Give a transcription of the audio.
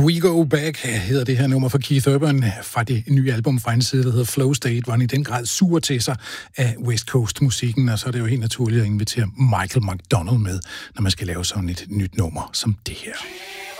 We Go Back hedder det her nummer fra Keith Urban fra det nye album fra en side, der hedder Flow State, hvor han i den grad suger til sig af West Coast-musikken, og så er det jo helt naturligt at invitere Michael McDonald med, når man skal lave sådan et nyt nummer som det her.